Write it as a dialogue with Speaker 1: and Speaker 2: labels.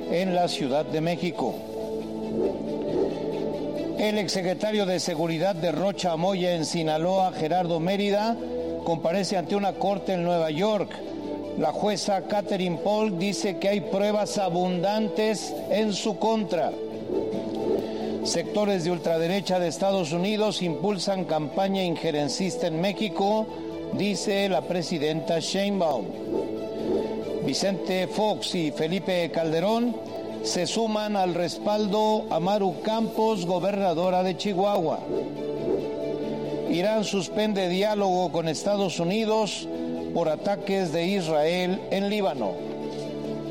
Speaker 1: en la Ciudad de México. El exsecretario de Seguridad de Rocha Moya en Sinaloa, Gerardo Mérida, comparece ante una corte en Nueva York. La jueza Catherine Paul dice que hay pruebas abundantes en su contra. Sectores de ultraderecha de Estados Unidos impulsan campaña injerencista en México, dice la presidenta Sheinbaum. Vicente Fox y Felipe Calderón se suman al respaldo a Maru Campos, gobernadora de Chihuahua. Irán suspende diálogo con Estados Unidos por ataques de Israel en Líbano.